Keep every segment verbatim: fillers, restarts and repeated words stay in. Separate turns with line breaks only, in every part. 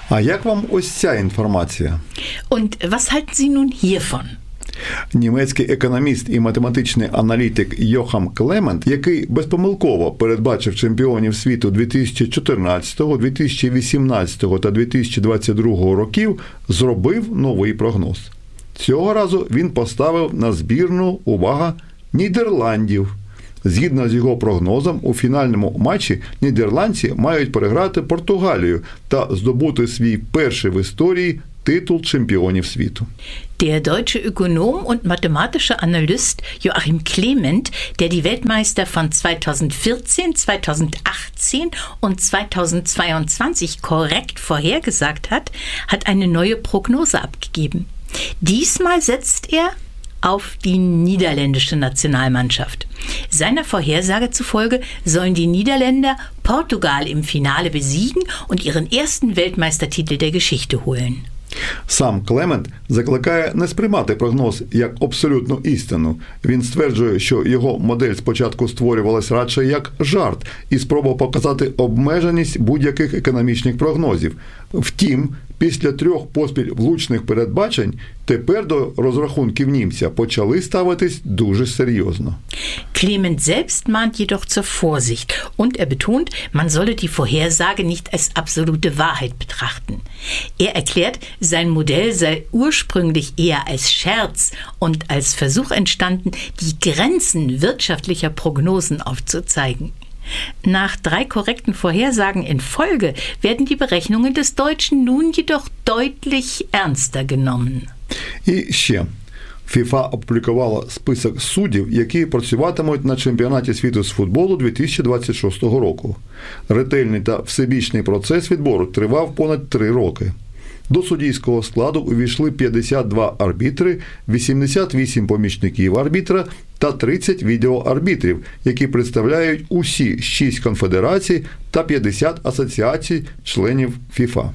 А як вам ось ця інформація?
Und was halten Sie nun hiervon?
Німецький економіст і математичний аналітик Йохам Клемент, який безпомилково передбачив чемпіонів світу дві тисячі чотирнадцятого, дві тисячі вісімнадцятого та дві тисячі двадцять другого років, зробив новий прогноз. Цього разу він поставив на збірну, увага, Нідерландів. Згідно з його прогнозом, у фінальному матчі нідерландці мають переграти Португалію та здобути свій перший в історії титул чемпіонів світу.
Der deutsche Ökonom und mathematische Analyst Joachim Clement, der die Weltmeister von zweitausendvierzehn, zweitausendachtzehn und zweitausendzweiundzwanzig korrekt vorhergesagt hat, hat eine neue Prognose abgegeben. Diesmal setzt er auf die niederländische Nationalmannschaft. Seiner Vorhersage zufolge sollen die Niederländer Portugal im Finale besiegen und ihren ersten Weltmeistertitel der Geschichte holen.
Сам Клемент закликає не сприймати прогноз як абсолютну істину. Він стверджує, що його модель спочатку створювалась радше як жарт і спроба показати обмеженість будь-яких економічних прогнозів. Втім, після трьох поспіль влучних передбачень тепер до розрахунків німця почали ставитись дуже серйозно.
Clement selbst mahnt jedoch zur Vorsicht und er betont, man solle die Vorhersage nicht als absolute Wahrheit betrachten. Er erklärt, sein Modell sei ursprünglich eher als Scherz und als Versuch entstanden, die Grenzen wirtschaftlicher Prognosen aufzuzeigen. Nach drei korrekten Vorhersagen in Folge werden die Berechnungen des Deutschen nun jedoch deutlich ernster genommen.
І ще. ФІФА опублікувала список суддів, які працюватимуть на чемпіонаті світу з футболу дві тисячі двадцять шостого року. Ретельний та всебічний процес відбору тривав понад три роки. До суддівського складу увійшли п'ятдесят два арбітри, вісімдесят вісім помічників арбітра та тридцять відеоарбітрів, які представляють усі шість конфедерацій та п'ятдесят асоціацій членів ФІФА.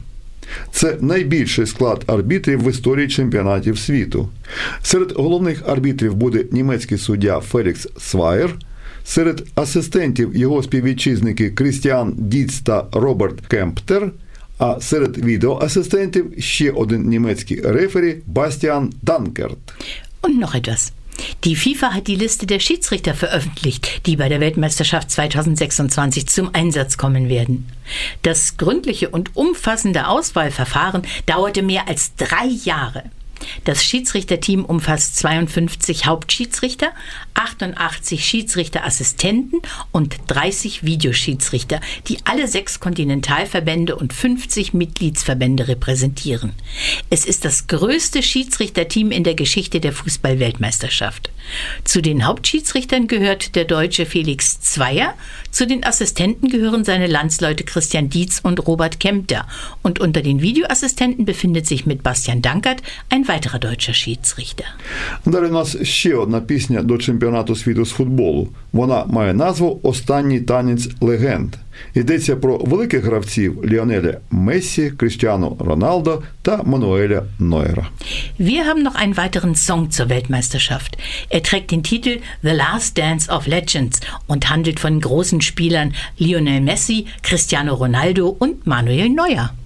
Це найбільший склад арбітрів в історії чемпіонатів світу. Серед головних арбітрів буде німецький суддя Фелікс Сваєр, серед асистентів його співвітчизники Крістіан Діц та Роберт Кемптер, а серед відеоасистентів ще один німецький рефері Бастіан Данкерт.
Und noch etwas. Die FIFA hat die Liste der Schiedsrichter veröffentlicht, die bei der Weltmeisterschaft zweitausendsechsundzwanzig zum Einsatz kommen werden. Das gründliche und umfassende Auswahlverfahren dauerte mehr als drei Jahre. Das Schiedsrichterteam umfasst zweiundfünfzig Hauptschiedsrichter, achtundachtzig Schiedsrichterassistenten und dreißig Videoschiedsrichter, die alle sechs Kontinentalverbände und fünfzig Mitgliedsverbände repräsentieren. Es ist das größte Schiedsrichterteam in der Geschichte der Fußball-Weltmeisterschaft. Zu den Hauptschiedsrichtern gehört der Deutsche Felix Zweier, zu den Assistenten gehören seine Landsleute Christian Dietz und Robert Kempter und unter den Videoassistenten befindet sich mit Bastian Dankert ein weiterer deutscher Schiedsrichter.
Далі у нас ще одна пісня до чемпіонату світу з футболу. Вона має назву «Останній танець легенд». Йдеться про великих гравців Ліонеля Мессі, Кріштіану Роналдо та Мануеля Нойера.
Wir haben noch einen weiteren Song zur Weltmeisterschaft. Er trägt den Titel The Last Dance of Legends und handelt von großen Spielern Lionel Messi, Cristiano Ronaldo und Manuel Neuer.